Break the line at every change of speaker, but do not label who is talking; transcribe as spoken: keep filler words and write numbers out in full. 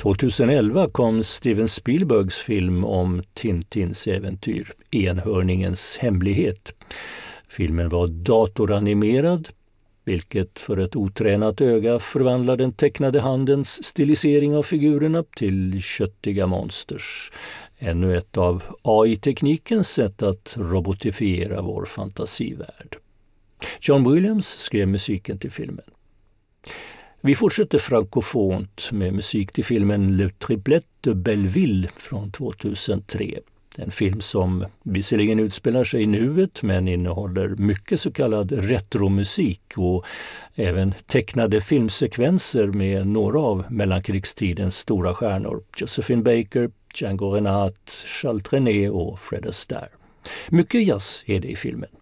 tjugoelva kom Steven Spielbergs film om Tintins äventyr, Enhörningens hemlighet. Filmen var datoranimerad, vilket för ett otränat öga förvandlar den tecknade handens stilisering av figurerna till köttiga monsters. Ännu ett av A I-teknikens sätt att robotifiera vår fantasivärld. John Williams skrev musiken till filmen. Vi fortsätter frankofont med musik till filmen Le Triplet de Belleville från tvåtusentre. En film som visserligen utspelar sig i nuet men innehåller mycket så kallad retromusik och även tecknade filmsekvenser med några av mellankrigstidens stora stjärnor. Josephine Baker, Django Reinhardt, Charles Trenet och Fred Astaire. Mycket jazz är det i filmen.